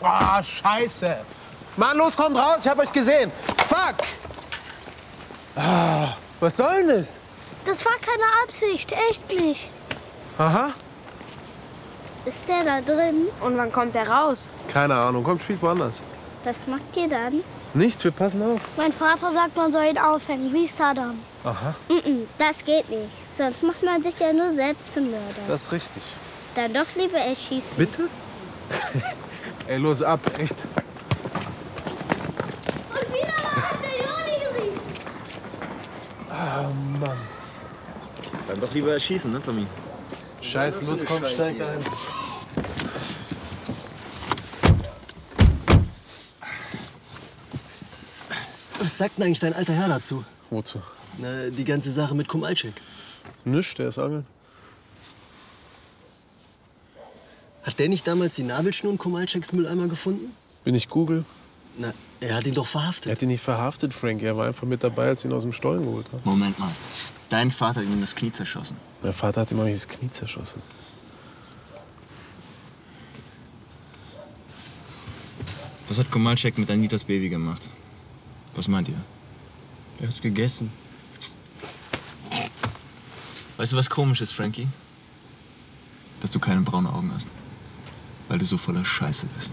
Ah, scheiße. Mann, los, kommt raus, ich hab euch gesehen. Fuck! Ah, was soll denn das? Das war keine Absicht, echt nicht. Aha. Ist der da drin? Und wann kommt der raus? Keine Ahnung, kommt, spielt woanders. Was macht ihr dann? Nichts, wir passen auf. Mein Vater sagt, man soll ihn aufhängen, wie Saddam. Aha. Das geht nicht. Sonst macht man sich ja nur selbst zum Mörder. Das ist richtig. Dann doch lieber erschießen. Bitte? Ey, los ab, echt. Und wieder hat der Juli gesehen. Ah, Mann. Dann doch lieber erschießen, ne, Tommy? Scheiße, los, komm, steig ein. Was sagt denn eigentlich dein alter Herr dazu? Wozu? Na, die ganze Sache mit Kumalczyk. Nichts, der ist angeln. Hat der nicht damals die Nabelschnur in Kumalczyks Mülleimer gefunden? Bin ich Google? Na, er hat ihn doch Er verhaftet. hat ihn nicht verhaftet, Frank. Er war einfach mit dabei, als sie ihn aus dem Stollen geholt haben. Moment mal. Dein Vater hat ihm das Knie zerschossen. Mein Vater hat ihm auch nicht das Knie zerschossen. Was hat Komalczyk mit Anitas Baby gemacht? Was meint ihr? Er hat's gegessen. Weißt du, was komisch ist, Frankie? Dass du keine braunen Augen hast. Weil du so voller Scheiße bist.